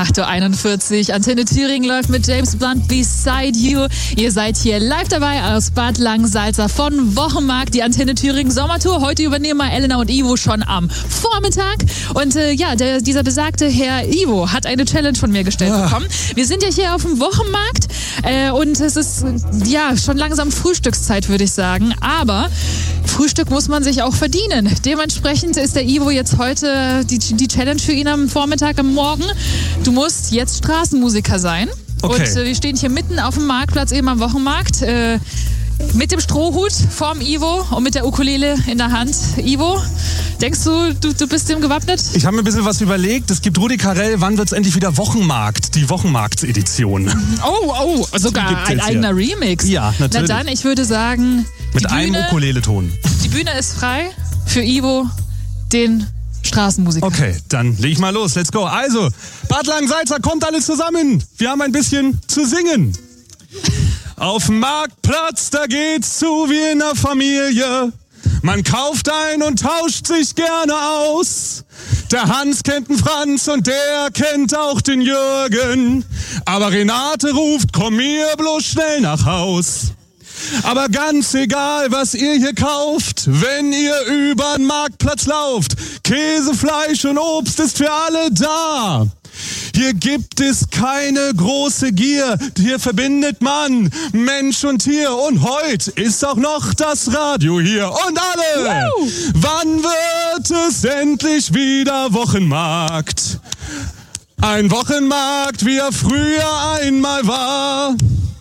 8.41 Uhr. Antenne Thüringen läuft mit James Blunt Beside You. Ihr seid hier live dabei aus Bad Langensalza von Wochenmarkt. Die Antenne Thüringen Sommertour. Heute übernehmen mal Elena und Ivo schon am Vormittag. Und dieser besagte Herr Ivo hat eine Challenge von mir gestellt bekommen. Wir sind ja hier auf dem Wochenmarkt und es ist schon langsam Frühstückszeit, würde ich sagen. Aber Frühstück muss man sich auch verdienen. Dementsprechend ist der Ivo jetzt heute die Challenge für ihn am Vormittag, am Morgen. Du musst jetzt Straßenmusiker sein. Okay. Und wir stehen hier mitten auf dem Marktplatz, eben am Wochenmarkt, mit dem Strohhut vorm Ivo und mit der Ukulele in der Hand. Ivo, denkst du bist dem gewappnet? Ich habe mir ein bisschen was überlegt. Es gibt Rudi Carrell, wann wird es endlich wieder Wochenmarkt? Die Wochenmarktsedition. Oh, sogar ein eigener Remix. Ja, natürlich. Na dann, ich würde sagen, mit einem Ukulele-Ton. Die Bühne ist frei für Ivo, den Straßenmusiker. Okay, dann leg ich mal los. Let's go. Also, Bad Langensalza, kommt alle zusammen. Wir haben ein bisschen zu singen. Auf dem Marktplatz, da geht's zu wie in der Familie. Man kauft ein und tauscht sich gerne aus. Der Hans kennt den Franz und der kennt auch den Jürgen. Aber Renate ruft, komm mir bloß schnell nach Haus. Aber ganz egal, was ihr hier kauft, wenn ihr übern Marktplatz lauft, Käse, Fleisch und Obst ist für alle da. Hier gibt es keine große Gier, hier verbindet man Mensch und Tier. Und heute ist auch noch das Radio hier. Und alle, wann wird es endlich wieder Wochenmarkt? Ein Wochenmarkt, wie er früher einmal war.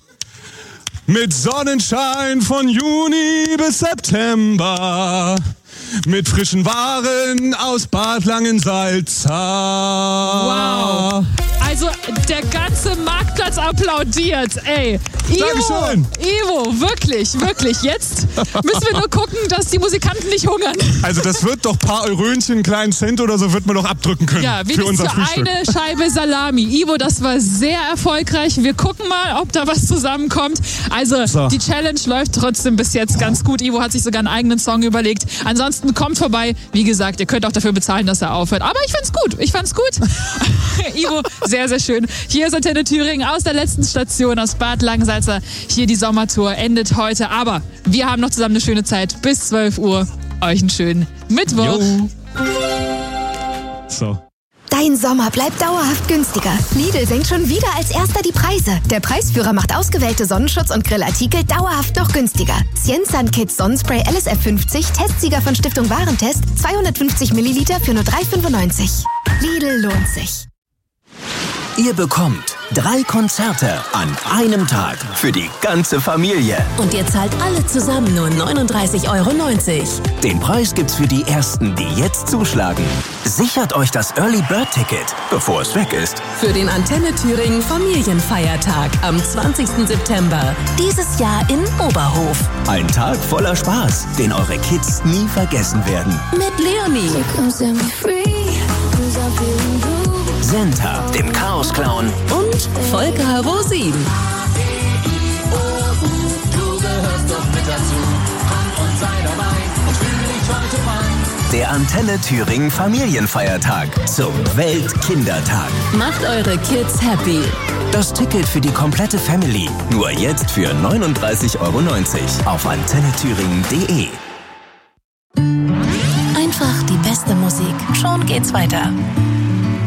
Mit Sonnenschein von Juni bis September. Mit frischen Waren aus Bad Langensalza. Wow. Also der ganze Marktplatz applaudiert, ey. Ivo, wirklich. Jetzt müssen wir nur gucken, dass die Musikanten nicht hungern. Also das wird doch ein paar Eurönchen, einen kleinen Cent oder so, wird man doch abdrücken können. Ja, für unser Frühstück. Eine Scheibe Salami. Ivo, das war sehr erfolgreich. Wir gucken mal, ob da was zusammenkommt. Also Die Challenge läuft trotzdem bis jetzt ganz gut. Ivo hat sich sogar einen eigenen Song überlegt. Ansonsten kommt vorbei. Wie gesagt, ihr könnt auch dafür bezahlen, dass er aufhört. Aber ich fand's gut. Ivo, sehr, sehr schön. Hier ist Antenne Thüringen aus der letzten Station aus Bad Langensalza. Hier die Sommertour endet heute. Aber wir haben noch zusammen eine schöne Zeit. Bis 12 Uhr. Euch einen schönen Mittwoch. So. Dein Sommer bleibt dauerhaft günstiger. Lidl senkt schon wieder als erster die Preise. Der Preisführer macht ausgewählte Sonnenschutz- und Grillartikel dauerhaft noch günstiger. Cienzan Kids Sonnenspray LSF 50, Testsieger von Stiftung Warentest, 250 Milliliter für nur 3,95. Lidl lohnt sich. Ihr bekommt 3 Konzerte an einem Tag für die ganze Familie. Und ihr zahlt alle zusammen nur 39,90 €. Den Preis gibt's für die Ersten, die jetzt zuschlagen. Sichert euch das Early Bird Ticket, bevor es weg ist. Für den Antenne Thüringen Familienfeiertag am 20. September. Dieses Jahr in Oberhof. Ein Tag voller Spaß, den eure Kids nie vergessen werden. Mit Leonie. Senta, dem Chaos-Clown und Volker Rosin. Du gehörst doch mit dazu. Komm und sei dabei und fühl dich heute frei. Der Antenne Thüringen Familienfeiertag zum Weltkindertag. Macht eure Kids happy. Das Ticket für die komplette Family nur jetzt für 39,90 € auf antennethüringen.de. Einfach die beste Musik. Schon geht's weiter.